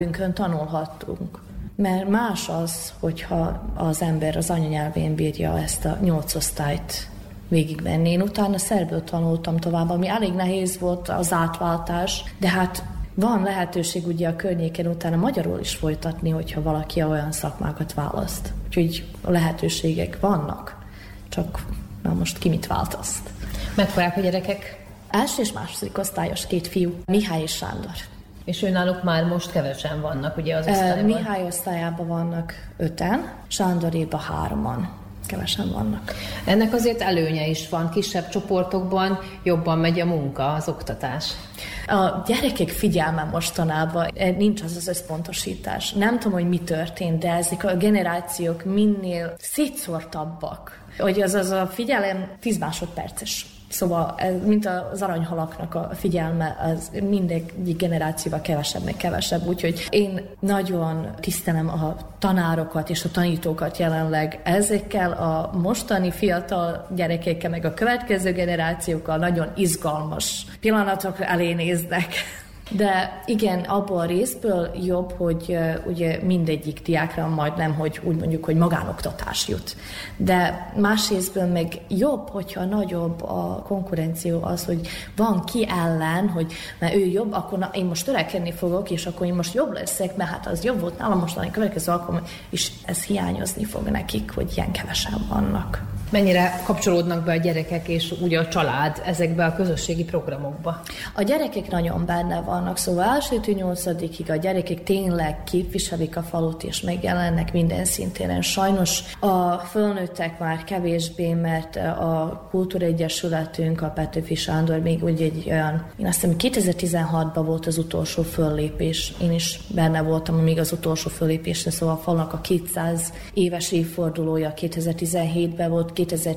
tanulhattunk. Mert más az, hogyha az ember az anyanyelvén bírja ezt a 8 osztályt végigvenni. Én utána szerből tanultam tovább, ami elég nehéz volt az átváltás, de hát van lehetőség ugye a környéken utána magyarul is folytatni, hogyha valaki olyan szakmákat választ. Úgyhogy a lehetőségek vannak, csak na most ki mit választ. Mekkorák a gyerekek? Első és második osztályos 2 fiú, Mihály és Sándor. És őnáluk már most kevesen vannak, ugye az osztályban? Mihály osztályában vannak 5-en, Sándoréban 3-an. Kevesen vannak. Ennek azért előnye is van, kisebb csoportokban jobban megy a munka, az oktatás. A gyerekek figyelme mostanában nincs az összpontosítás. Nem tudom, hogy mi történt, de ezek a generációk minél szétszórtabbak. Hogy az a figyelem 10 másodperces. Szóval, mint az aranyhalaknak a figyelme, az mindegyik generációval kevesebb, meg kevesebb. Úgyhogy én nagyon tisztelem a tanárokat és a tanítókat jelenleg. Ezekkel a mostani fiatal gyerekekkel, meg a következő generációkkal nagyon izgalmas pillanatok elé néznek. De igen, abból a részből jobb, hogy ugye mindegyik diákra majdnem, hogy úgy mondjuk, hogy magánoktatás jut. De más részből meg jobb, hogyha nagyobb a konkurenció az, hogy van ki ellen, hogy mert ő jobb, akkor én most törekedni fogok, és akkor én most jobb leszek, mert hát az jobb volt nálam mostani következő alkalommal, és ez hiányozni fog nekik, hogy ilyen kevesen vannak. Mennyire kapcsolódnak be a gyerekek és ugye a család ezekbe a közösségi programokba? A gyerekek nagyon benne vannak, szóval 1-8-ig a gyerekek tényleg képviselik a falut és megjelennek minden szintéren. Sajnos a fölnőttek már kevésbé, mert a Kultúraegyesületünk, a Petőfi Sándor még ugye egy olyan, én azt hiszem 2016-ban volt az utolsó föllépés. Én is benne voltam még az utolsó föllépésre, szóval a falunak a 200 éves évfordulója 2017-ben volt,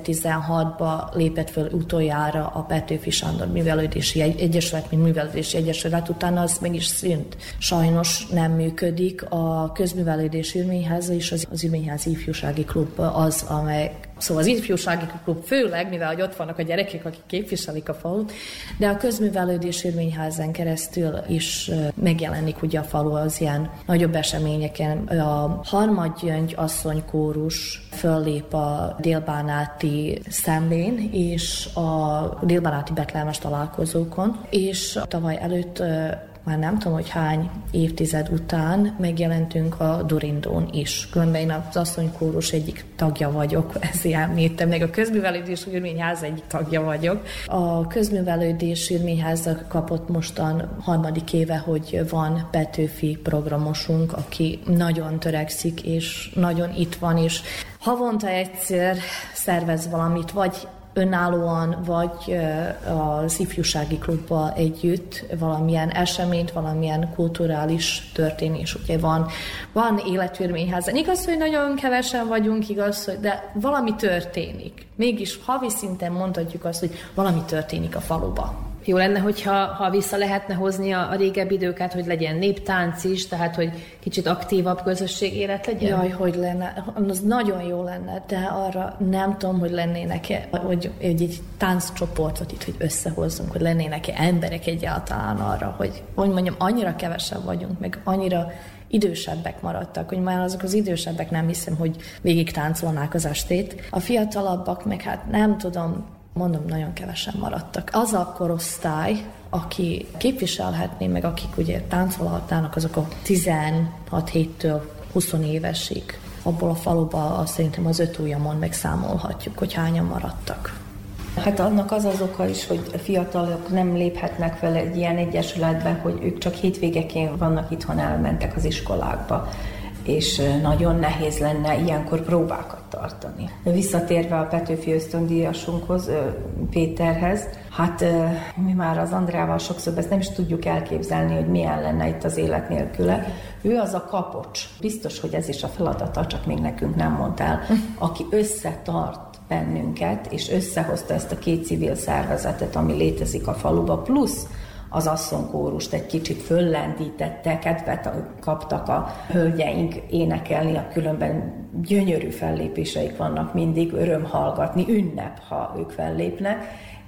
2016-ban lépett föl utoljára a Petőfi Sándor Művelődési Egyesület, mint Művelődési Egyesület, utána az meg is szűnt. Sajnos nem működik. A Közművelődési Ürményháza és az Ürményházi Ifjúsági Klub az, amely szóval az ifjúsági klub főleg, mivel hogy ott vannak a gyerekek, akik képviselik a falut, de a Közművelődési Ürményházán keresztül is megjelenik ugye a falu az ilyen nagyobb eseményeken. A Harmadgyöngy asszonykórus föllép a délbánáti szemlén és a délbánáti betlehemes találkozókon, és tavaly előtt már nem tudom, hogy hány évtized után megjelentünk a Dorindón is. Különben én az asszonykórus egyik tagja vagyok, ezért említem, meg a Közművelődési Ürményháza egyik tagja vagyok. A Közművelődési Ürményháza kapott mostan 3. éve, hogy van Petőfi programosunk, aki nagyon törekszik, és nagyon itt van, és havonta egyszer szervez valamit, vagy önállóan, vagy az ifjúsági klubbal együtt valamilyen eseményt, valamilyen kulturális történés. Ugye van életvérményháza. Igaz, hogy nagyon kevesen vagyunk, igaz, hogy de valami történik. Mégis havi szinten mondhatjuk azt, hogy valami történik a faluba. Jó lenne, hogyha vissza lehetne hozni a régebbi időket, hogy legyen néptánc is, tehát hogy kicsit aktívabb közösségélet legyen? Jaj, hogy lenne. Az nagyon jó lenne, de arra nem tudom, hogy lennének-e, hogy egy tánccsoportot itt, hogy összehozzunk, hogy lennének-e emberek egyáltalán arra, hogy mondjam, annyira kevesebb vagyunk, meg annyira idősebbek maradtak, hogy már azok az idősebbek nem hiszem, hogy végig táncolnák az estét. A fiatalabbak meg hát nem tudom, mondom, nagyon kevesen maradtak. Az a korosztály, aki képviselhetné, meg akik ugye táncolhatnának, azok a 16-7-től 20 évesig. Abból a faluba szerintem az 5 ujjamon megszámolhatjuk, hogy hányan maradtak. Hát annak az oka is, hogy a fiatalok nem léphetnek fel egy ilyen egyesületbe, hogy ők csak hétvégekén vannak itthon, elmentek az iskolákba, és nagyon nehéz lenne ilyenkor próbákat tartani. Visszatérve a Petőfi ösztöndíjasunkhoz, Péterhez, hát mi már az Andrával sokszor ezt nem is tudjuk elképzelni, hogy milyen lenne itt az élet nélküle. Ő az a kapocs. Biztos, hogy ez is a feladata, csak még nekünk nem mondta el, aki összetart bennünket, és összehozta ezt a 2 civil szervezetet, ami létezik a faluba, plusz az asszonykórust egy kicsit föllendítette, kedvet kaptak a hölgyeink énekelni, a különben gyönyörű fellépéseik vannak mindig, öröm hallgatni, ünnep, ha ők fellépnek,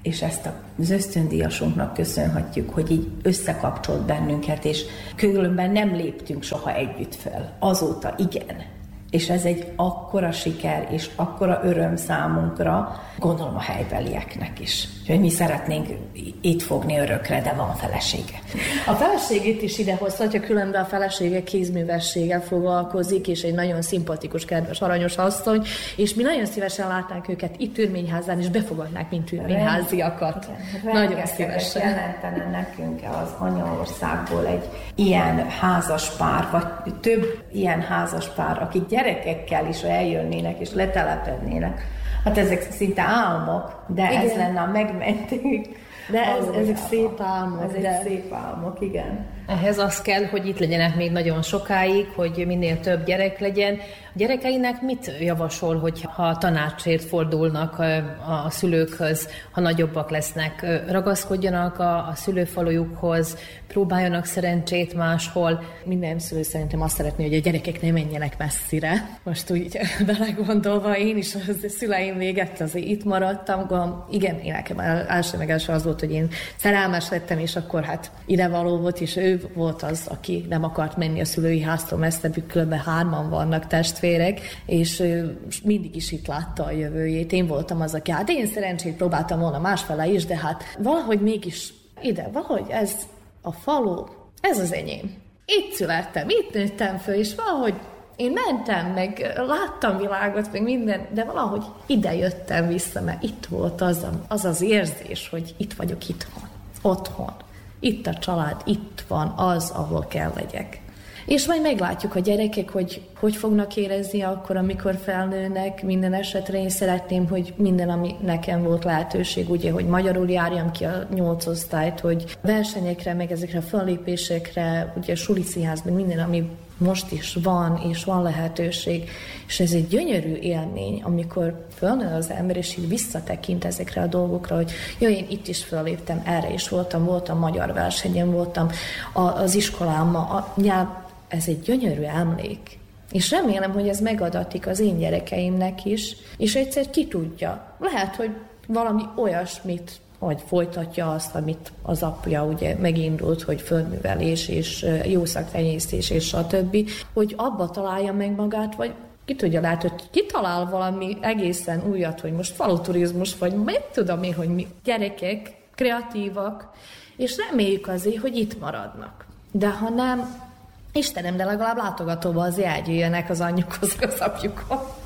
és ezt az ösztöndíjasunknak köszönhetjük, hogy így összekapcsolt bennünket, és különben nem léptünk soha együtt fel. Azóta igen. És ez egy akkora siker, és akkora öröm számunkra, gondolom a helybelieknek is. Hogy mi szeretnénk itt fogni örökre, de van felesége. A feleségét is idehozhatja, különben a felesége kézművességgel foglalkozik, és egy nagyon szimpatikus, kedves, aranyos asszony, és mi nagyon szívesen látnánk őket itt Türményházán, és befogadnák, mint türményháziakat. Nagyon szívesen. Jelentene nekünk az anyaországból egy ilyen házaspár, vagy több ilyen házaspár, akik gyerekekkel is eljönnének, és letelepednének. Hát ezek szinte álmok, de igen. Ez lenne a megmentő. De ezek szép álmok. Ezek szép álmok, igen. Ehhez az kell, hogy itt legyenek még nagyon sokáig, hogy minél több gyerek legyen. A gyerekeinek mit javasol, hogyha tanácsért fordulnak a szülőkhöz, ha nagyobbak lesznek? Ragaszkodjanak a szülőfalujukhoz, próbáljanak szerencsét máshol? Minden szülő szerintem azt szeretné, hogy a gyerekek ne menjenek messzire. Most úgy belegondolva, én is a szüleim véget azért itt maradtam. Igen, én nekem első az volt, hogy én szerelmes lettem, és akkor hát idevaló volt, és ő volt az, aki nem akart menni a szülői háztól messzebb, különben 3 vannak testvérek, és mindig is itt látta a jövőjét. Én voltam az, aki hát én szerencsét próbáltam volna másfele is, de hát valahogy mégis ide, valahogy ez a falu, ez az enyém. Itt születtem, itt nőttem föl, és valahogy én mentem, meg láttam világot, meg minden, de valahogy ide jöttem vissza, mert itt volt az érzés, hogy itt vagyok otthon. Itt a család, itt van az, ahol kell legyek. És majd meglátjuk a gyerekek, hogy fognak érezni akkor, amikor felnőnek. Minden esetre én szeretném, hogy minden, ami nekem volt lehetőség, ugye, hogy magyarul járjam ki a 8 osztályt, hogy versenyekre, meg ezekre a fellépésekre, ugye a suli színházban minden, ami most is van, és van lehetőség. És ez egy gyönyörű élmény, amikor fölnő az ember, és így visszatekint ezekre a dolgokra, hogy jó, én itt is felléptem, erre is voltam magyar versenyen, voltam az iskolámmal, ez egy gyönyörű emlék. És remélem, hogy ez megadatik az én gyerekeimnek is, és egyszer ki tudja. Lehet, hogy valami olyasmit, vagy folytatja azt, amit az apja ugye megindult, hogy földművelés és jószaktenyésztés és stb., hogy abba találja meg magát, vagy ki tudja, lehet, hogy kitalál valami egészen újat, hogy most faluturizmus, vagy mit tudom én, hogy mi gyerekek, kreatívak, és reméljük azért, hogy itt maradnak. De ha nem, Istenem, de legalább látogatóba azért elgyűjjenek az anyjukhoz, az apjukhoz.